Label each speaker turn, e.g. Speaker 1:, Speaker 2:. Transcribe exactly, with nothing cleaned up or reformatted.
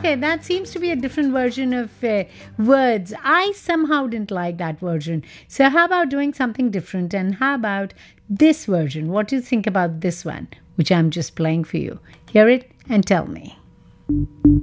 Speaker 1: Okay, that seems to be a different version of uh, words. I somehow didn't like that version. So, how about doing something different? And how about this version? What do you think about this one, which I'm just playing for you? Hear it and tell me.